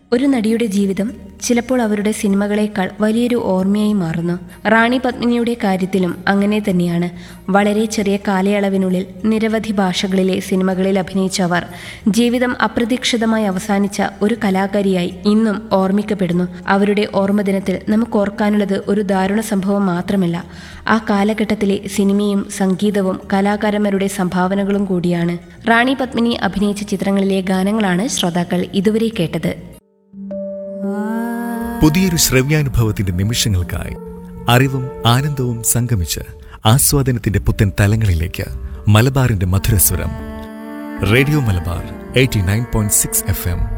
ഒരു നടിയുടെ ജീവിതം ചിലപ്പോൾ അവരുടെ സിനിമകളേക്കാൾ വലിയൊരു ഓർമ്മയായി മാറുന്നു. റാണി പത്മിനിയുടെ കാര്യത്തിലും അങ്ങനെ തന്നെയാണ്. വളരെ ചെറിയ കാലയളവിനുള്ളിൽ നിരവധി ഭാഷകളിലെ സിനിമകളിൽ അഭിനയിച്ച അവർ ജീവിതം അപ്രതീക്ഷിതമായി അവസാനിച്ച ഒരു കലാകാരിയായി ഇന്നും ഓർമ്മിക്കപ്പെടുന്നു. അവരുടെ ഓർമ്മദിനത്തിൽ നമുക്ക് ഓർക്കാനുള്ളത് ഒരു ദാരുണ സംഭവം മാത്രമല്ല, ആ കാലഘട്ടത്തിലെ സിനിമയും സംഗീതവും കലാകാരന്മാരുടെ സംഭാവനകളും കൂടിയാണ്. റാണി പത്മിനി അഭിനയിച്ച ചിത്രങ്ങളിലെ ഗാനങ്ങളാണ് ശ്രോതാക്കൾ ഇതുവരെ കേട്ടത്. പുതിയൊരു ശ്രവ്യാനുഭവത്തിന്റെ നിമിഷങ്ങൾക്കായി അറിവും ആനന്ദവും സംഗമിച്ച് ആസ്വാദനത്തിന്റെ പുത്തൻ തലങ്ങളിലേക്ക് മലബാറിന്റെ മധുരസ്വരം. Radio Malabar 89.6 FM.